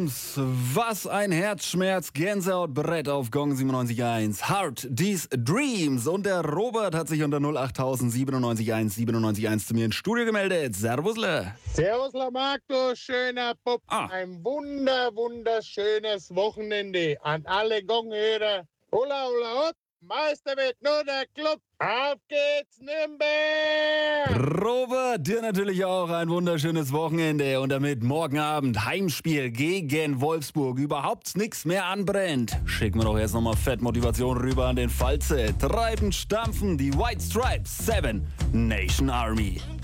Dreams. Was ein Herzschmerz. Gänsehautbrett auf Gong 97.1. Heart These Dreams. Und der Robert hat sich unter 08000 97.1 97.1 zu mir ins Studio gemeldet. Servusle. Servusle Marc, du schöner Bub. Ein wunderschönes Wochenende an alle Gonghörer. Hola, hola, hopp. Meister wird nur der Club. Auf geht's, Nürnberg! Robert, dir natürlich auch ein wunderschönes Wochenende und damit morgen Abend Heimspiel gegen Wolfsburg. Überhaupt nichts mehr anbrennt. Schicken wir doch erst nochmal Fettmotivation rüber an den Falze. Treiben, stampfen die White Stripes 7 Nation Army.